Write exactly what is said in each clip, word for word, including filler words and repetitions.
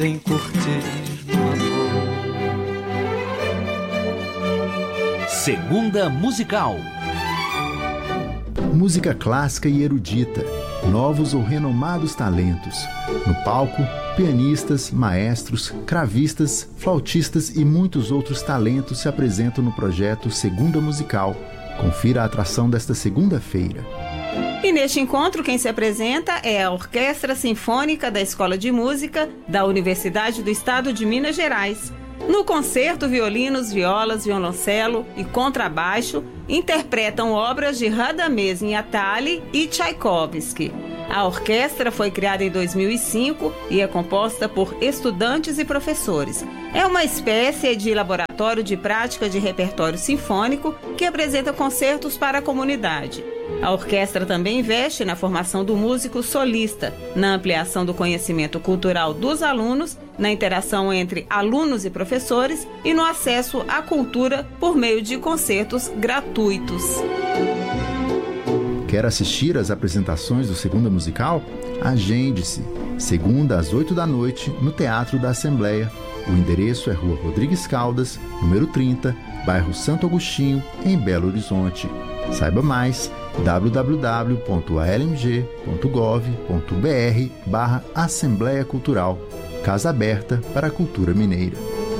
em curtir no amor. Segunda Musical. Música clássica e erudita, novos ou renomados talentos. No palco, pianistas, maestros, cravistas, flautistas e muitos outros talentos se apresentam no projeto Segunda Musical. Confira a atração desta segunda-feira. E neste encontro, quem se apresenta é a Orquestra Sinfônica da Escola de Música da Universidade do Estado de Minas Gerais. No concerto, violinos, violas, violoncelo e contrabaixo interpretam obras de Radamés Niatali e Tchaikovsky. A orquestra foi criada em dois mil e cinco e é composta por estudantes e professores. É uma espécie de laboratório de prática de repertório sinfônico que apresenta concertos para a comunidade. A orquestra também investe na formação do músico solista, na ampliação do conhecimento cultural dos alunos, na interação entre alunos e professores e no acesso à cultura por meio de concertos gratuitos. Quer assistir às apresentações do Segunda Musical? Agende-se, segunda às oito da noite, no Teatro da Assembleia. O endereço é Rua Rodrigues Caldas, número trinta, bairro Santo Agostinho, em Belo Horizonte. Saiba mais, w w w ponto a l m g ponto gov ponto b r barra Assembleia Cultural, Casa Aberta para a Cultura Mineira.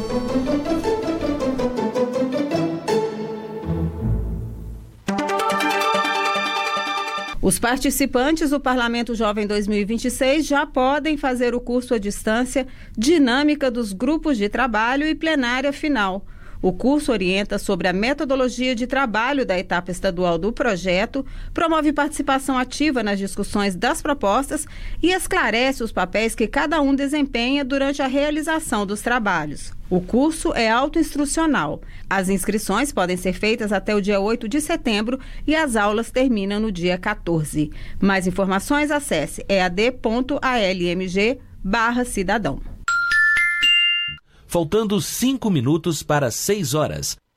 Os participantes do Parlamento Jovem dois mil e vinte e seis já podem fazer o curso à distância Dinâmica dos Grupos de Trabalho e Plenária Final. O curso orienta sobre a metodologia de trabalho da etapa estadual do projeto, promove participação ativa nas discussões das propostas e esclarece os papéis que cada um desempenha durante a realização dos trabalhos. O curso é autoinstrucional. As inscrições podem ser feitas até o dia oito de setembro e as aulas terminam no dia quatorze. Mais informações, acesse e a d ponto a l m g barra cidadão. Faltando cinco minutos para seis horas.